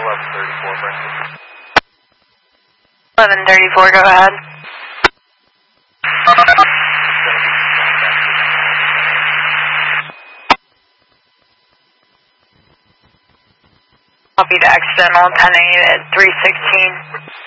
1134, Brandon. 1134, go ahead. Copy to external 10-8 at 316.